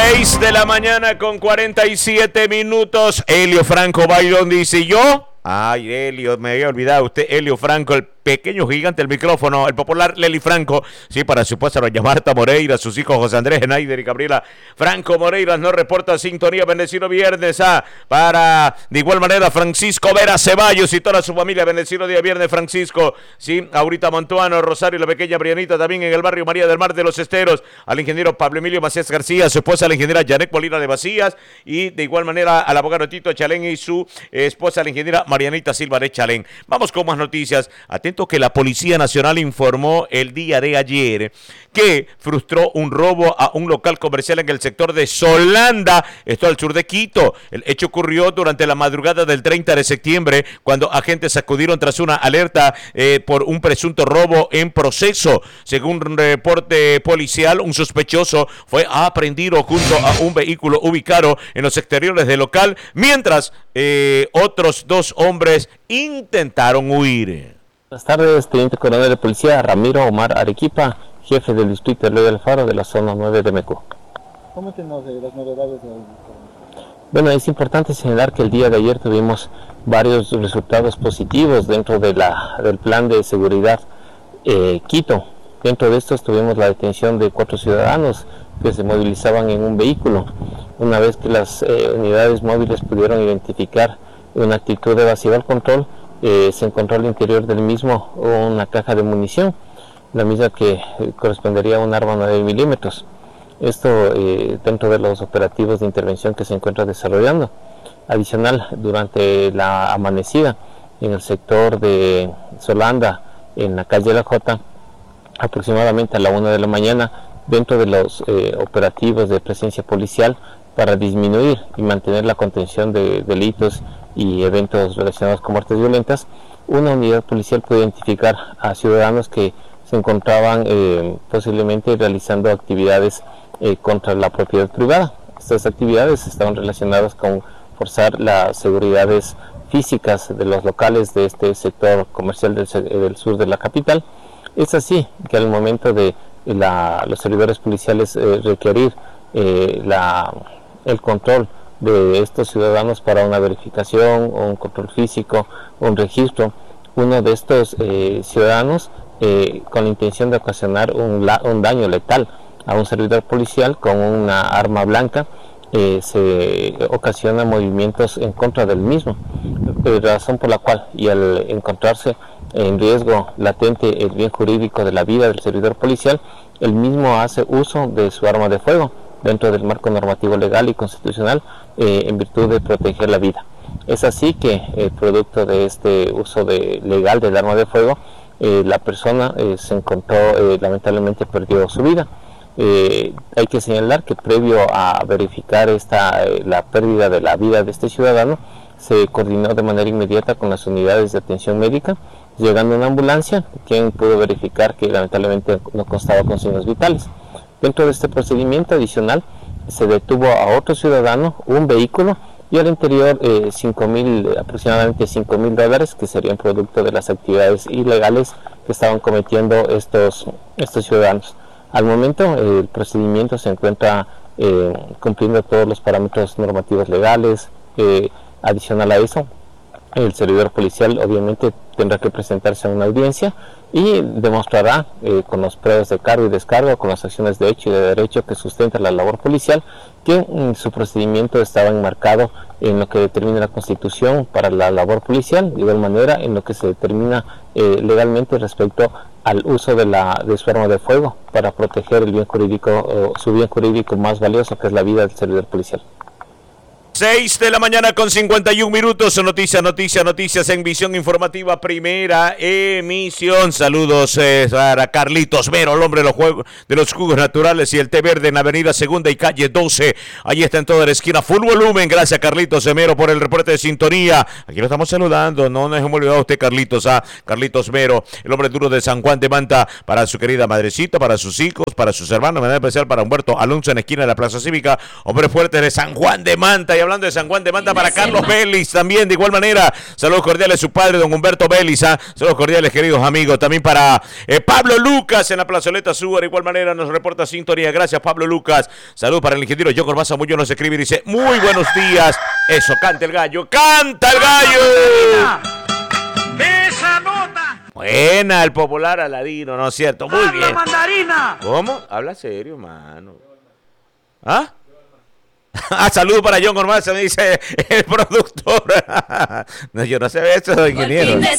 6 de la mañana con 47 minutos. Elio Franco Bailón dice: ¿yo? Ay, Elio, me había olvidado usted, Elio Franco, el pequeño gigante del micrófono, el popular Leli Franco, sí, para su esposa doña Marta Moreira, sus hijos José Andrés, Naider y Gabriela Franco Moreira nos reporta sintonía, bendecido viernes, para, de igual manera, Francisco Vera Ceballos y toda su familia, bendecido día viernes, Francisco, sí, ahorita Montuano, Rosario, la pequeña Brianita, también en el barrio María del Mar de los Esteros, al ingeniero Pablo Emilio Macías García, su esposa, la ingeniera Janet Molina de Macías, y de igual manera al abogado Tito Chalén y su esposa, la ingeniera Marianita Silva de Chalén. Vamos con más noticias. Atento que la Policía Nacional informó el día de ayer que frustró un robo a un local comercial en el sector de Solanda, esto al sur de Quito. El hecho ocurrió durante la madrugada del 30 de septiembre, cuando agentes acudieron tras una alerta por un presunto robo en proceso. Según un reporte policial, un sospechoso fue aprehendido junto a un vehículo ubicado en los exteriores del local, mientras otros dos hombres intentaron huir. Buenas tardes, Teniente Coronel de Policía Ramiro Omar Arequipa, jefe del distrito de Eloy Alfaro de la zona 9 de Mecú. Coméntenos las novedades del... Bueno, es importante señalar que el día de ayer tuvimos varios resultados positivos dentro de del plan de seguridad Quito. Dentro de estos tuvimos la detención de 4 ciudadanos que se movilizaban en un vehículo. Una vez que las unidades móviles pudieron identificar una actitud evasiva al control, se encontró al interior del mismo una caja de munición, la misma que correspondería a un arma 9 milímetros. Esto dentro de los operativos de intervención que se encuentra desarrollando. Adicional, durante la amanecida en el sector de Solanda, en la calle La Jota, aproximadamente a la 1 de la mañana, dentro de los operativos de presencia policial para disminuir y mantener la contención de delitos y eventos relacionados con muertes violentas, una unidad policial pudo identificar a ciudadanos que se encontraban posiblemente realizando actividades contra la propiedad privada. Estas actividades estaban relacionadas con forzar las seguridades físicas de los locales de este sector comercial del sur de la capital. Es así que al momento de los servidores policiales requerir el control de estos ciudadanos para una verificación o un control físico, un registro, uno de estos ciudadanos con la intención de ocasionar un daño letal a un servidor policial con una arma blanca, se ocasiona movimientos en contra del mismo, razón por la cual, y al encontrarse en riesgo latente el bien jurídico de la vida del servidor policial, el mismo hace uso de su arma de fuego dentro del marco normativo legal y constitucional en virtud de proteger la vida. Es así que producto de este uso legal del arma de fuego, la persona se encontró, lamentablemente perdió su vida. Hay que señalar que previo a verificar la pérdida de la vida de este ciudadano, se coordinó de manera inmediata con las unidades de atención médica, llegando una ambulancia, quien pudo verificar que lamentablemente no constaba con signos vitales. Dentro de este procedimiento adicional, se detuvo a otro ciudadano, un vehículo, y al interior aproximadamente $5,000, que serían producto de las actividades ilegales que estaban cometiendo estos ciudadanos. Al momento, el procedimiento se encuentra cumpliendo todos los parámetros normativos legales. Adicional a eso, el servidor policial obviamente tendrá que presentarse a una audiencia y demostrará con las pruebas de cargo y descargo, con las acciones de hecho y de derecho que sustentan la labor policial, que su procedimiento estaba enmarcado en lo que determina la Constitución para la labor policial, de igual manera en lo que se determina legalmente respecto al uso de su arma de fuego para proteger el bien jurídico, su bien jurídico más valioso, que es la vida del servidor policial. 6 de la mañana con 51 minutos. Noticias en Visión Informativa, primera emisión. Saludos para Carlitos Vero, el hombre de los jugos naturales y el té verde en Avenida Segunda y Calle 12. Ahí está en toda la esquina, full volumen. Gracias, Carlitos Vero, por el reporte de sintonía. Aquí lo estamos saludando, no nos hemos olvidado usted, Carlitos Vero, el hombre duro de San Juan de Manta, para su querida madrecita, para sus hijos, para sus hermanos, de manera especial para Humberto Alonso en la esquina de la Plaza Cívica, hombre fuerte de San Juan de Manta. Y hablando de San Juan de Manta para Carlos Vélez también, de igual manera. Saludos cordiales a su padre, don Humberto Vélez. Saludos cordiales, queridos amigos. También para Pablo Lucas en la plazoleta Suba, de igual manera nos reporta sintonía. Gracias, Pablo Lucas. Saludos para el ingeniero John Corbaza Muñoz, nos escribe y dice, muy buenos días. Eso, canta el gallo, canta el gallo. ¡Esa nota! Buena, el popular Aladino, ¿no es cierto? Muy bien. Mandarina! ¿Cómo? Habla serio, mano. ¿Ah? Saludos para John Corbaza, me dice el productor. No, yo no sé eso, ingeniero.